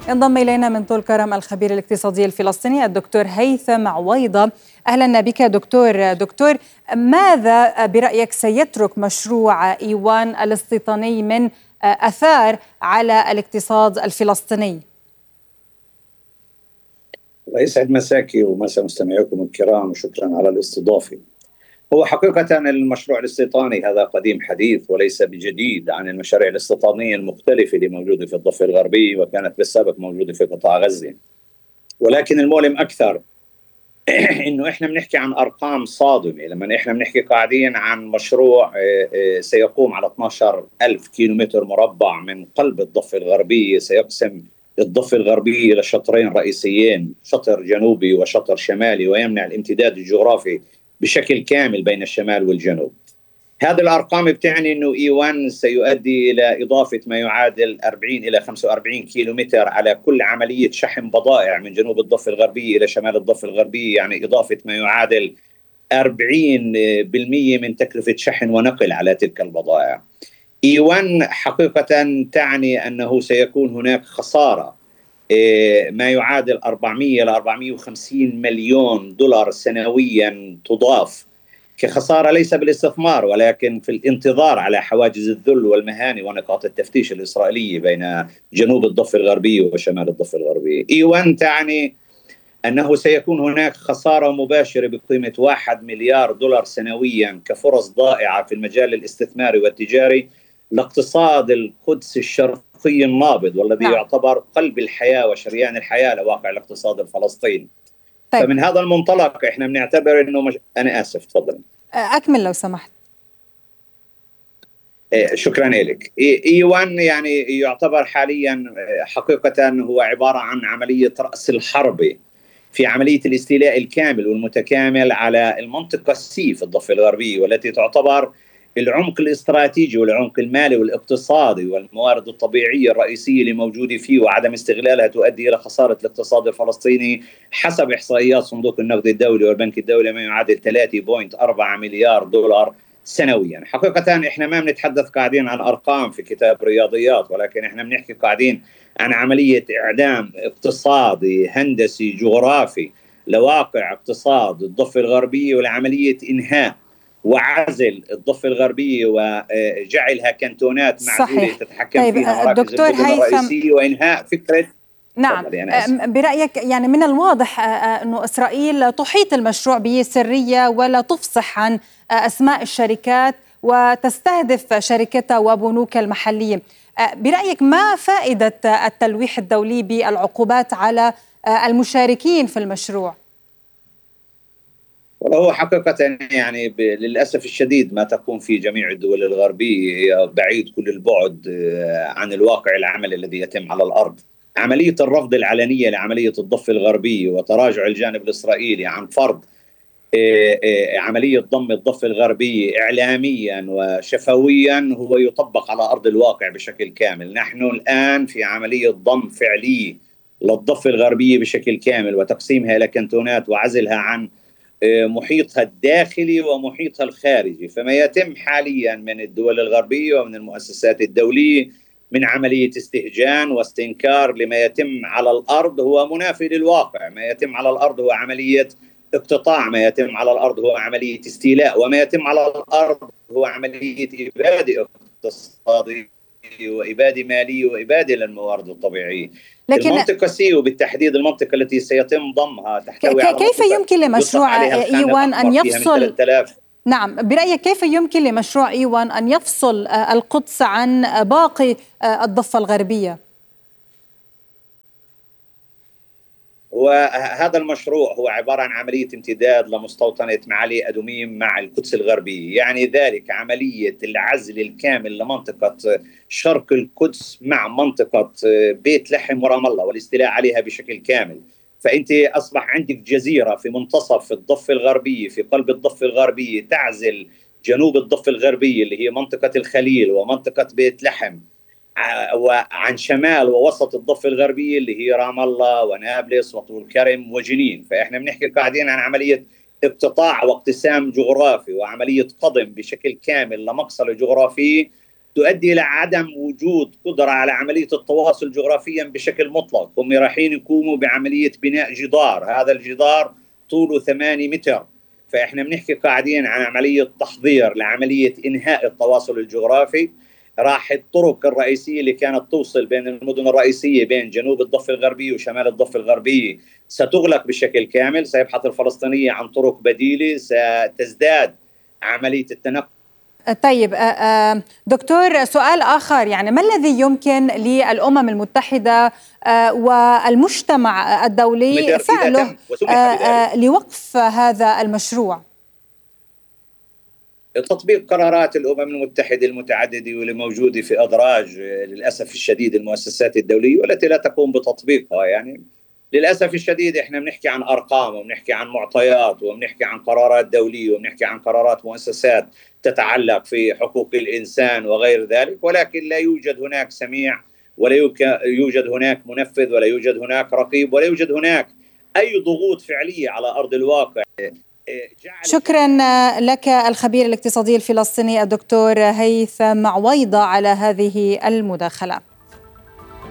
انضم إلينا من طول كرم الخبير الاقتصادي الفلسطيني الدكتور هيثم عويضة. أهلا بك دكتور، ماذا برأيك سيترك مشروع إيوان الاستيطاني من أثار على الاقتصاد الفلسطيني؟ الله يسعد مساكي ومسا مستمعيكم الكرام، وشكرا على الاستضافة. هو حقيقة المشروع الاستيطاني هذا قديم حديث وليس بجديد عن المشاريع الاستيطانية المختلفة اللي موجودة في الضفة الغربية وكانت بالسابق موجودة في قطاع غزة. ولكن المؤلم أكثر إنه إحنا بنحكي عن أرقام صادمة لما إحنا بنحكي قاعدين عن مشروع سيقوم على 12 ألف كيلومتر مربع من قلب الضفة الغربية، سيقسم الضفة الغربية إلى شطرين رئيسيين، شطر جنوبي وشطر شمالي، ويمنع الامتداد الجغرافي بشكل كامل بين الشمال والجنوب. هذه الأرقام بتعني أنه إيوان سيؤدي إلى إضافة ما يعادل 40 إلى 45 كيلومتر على كل عملية شحن بضائع من جنوب الضفة الغربية إلى شمال الضفة الغربية، يعني إضافة ما يعادل 40% من تكلفة شحن ونقل على تلك البضائع. إيوان حقيقة تعني أنه سيكون هناك خسارة ما يعادل 400 إلى 450 مليون دولار سنويا تضاف كخسارة ليس بالاستثمار ولكن في الانتظار على حواجز الذل والمهانة ونقاط التفتيش الإسرائيلية بين جنوب الضفة الغربية وشمال الضفة الغربية. إيوان تعني أنه سيكون هناك خسارة مباشرة بقيمة 1 مليار دولار سنويا كفرص ضائعة في المجال الاستثماري والتجاري لاقتصاد القدس الشرقي النابض والذي يعتبر قلب الحياة وشريان الحياة لواقع الاقتصاد الفلسطيني. طيب. فمن هذا المنطلق احنا بنعتبر انه أنا آسف، تفضل. أكمل لو سمحت. شكرا لك. إيوان يعني يعتبر حاليا حقيقة هو عبارة عن عملية رأس الحربة في عملية الاستيلاء الكامل والمتكامل على المنطقة السي في الضفة الغربية، والتي تعتبر العمق الاستراتيجي والعمق المالي والاقتصادي والموارد الطبيعية الرئيسية اللي موجودة فيه، وعدم استغلالها تؤدي إلى خسارة الاقتصاد الفلسطيني حسب إحصائيات صندوق النقد الدولي والبنك الدولي ما يعادل 3.4 مليار دولار سنويا. حقيقة احنا ما بنتحدث قاعدين عن أرقام في كتاب رياضيات، ولكن احنا بنحكي قاعدين عن عملية إعدام اقتصادي هندسي جغرافي لواقع اقتصاد الضفة الغربية، ولعملية إنهاء وعزل الضفة الغربية وجعلها كنتونات معزولة تتحكم فيها مراكز المدن الرئيسية، وإنهاء فكرة. نعم، برأيك يعني من الواضح أنه إسرائيل تحيط المشروع بسرية ولا تفصح عن أسماء الشركات وتستهدف شركتها وبنوكها المحلية. برأيك ما فائدة التلويح الدولي بالعقوبات على المشاركين في المشروع؟ هو حقيقة يعني للأسف الشديد ما تقوم فيه جميع الدول الغربية هي بعيد كل البعد عن الواقع العمل الذي يتم على الأرض. عملية الرفض العلنية لعملية الضفة الغربية وتراجع الجانب الإسرائيلي عن فرض عملية ضم الضفة الغربية إعلاميا وشفويا هو يطبق على أرض الواقع بشكل كامل. نحن الآن في عملية ضم فعلية للضفة الغربية بشكل كامل وتقسيمها إلى كنتونات وعزلها عن محيطها الداخلي ومحيطها الخارجي. فما يتم حاليا من الدول الغربية ومن المؤسسات الدولية من عملية استهجان واستنكار لما يتم على الأرض هو منافي للواقع. ما يتم على الأرض هو عملية اقتطاع، ما يتم على الأرض هو عملية استيلاء، وما يتم على الأرض هو عملية إبادة اقتصادية وإبادة مالية وإبادة للموارد الطبيعية. لكن المنطقة سي وبالتحديد المنطقة التي سيتم ضمها تحتوي على كيف يمكن لمشروع إيوان أن يفصل؟ نعم، برأيك كيف يمكن لمشروع إيوان أن يفصل القدس عن باقي الضفة الغربية؟ وهذا المشروع هو عبارة عن عملية امتداد لمستوطنة معالي أدوميم مع القدس الغربية، يعني ذلك عملية العزل الكامل لمنطقة شرق القدس مع منطقة بيت لحم ورام الله والاستيلاء عليها بشكل كامل. فأنت أصبح عندك جزيرة في منتصف الضفة الغربية في قلب الضفة الغربية تعزل جنوب الضفة الغربية اللي هي منطقة الخليل ومنطقة بيت لحم وعن شمال ووسط الضفة الغربية اللي هي رام الله ونابلس وطول كرم وجنين. فإحنا بنحكي قاعدين عن عملية اقتطاع واقتسام جغرافي وعملية قضم بشكل كامل لمقصلة جغرافية تؤدي إلى عدم وجود قدرة على عملية التواصل جغرافيا بشكل مطلق. هم رايحين يقوموا بعملية بناء جدار، هذا الجدار طوله 8 متر، فإحنا بنحكي قاعدين عن عملية تحضير لعملية إنهاء التواصل الجغرافي. راح الطرق الرئيسية اللي كانت توصل بين المدن الرئيسية بين جنوب الضفة الغربية وشمال الضفة الغربية ستغلق بشكل كامل. سيبحث الفلسطينية عن طرق بديلة، ستزداد عملية التنقل. طيب دكتور، سؤال آخر، يعني ما الذي يمكن للأمم المتحدة والمجتمع الدولي فعله لوقف هذا المشروع؟ تطبيق قرارات الأمم المتحدة المتعددة واللي موجودة في أدراج للأسف الشديد المؤسسات الدولية والتي لا تقوم بتطبيقها. يعني للأسف الشديد إحنا بنحكي عن أرقام وبنحكي عن معطيات وبنحكي عن قرارات دولية وبنحكي عن قرارات مؤسسات تتعلق في حقوق الإنسان وغير ذلك، ولكن لا يوجد هناك سميع ولا يوجد هناك منفذ ولا يوجد هناك رقيب ولا يوجد هناك أي ضغوط فعلية على أرض الواقع. شكرا لك الخبير الاقتصادي الفلسطيني الدكتور هيثم عويضة على هذه المداخلة.